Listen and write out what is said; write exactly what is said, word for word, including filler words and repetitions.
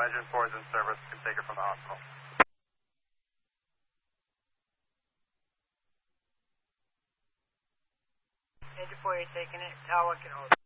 engine four is in service. You can take it from the hospital. Engine four, you're taking it. Tower can hold it.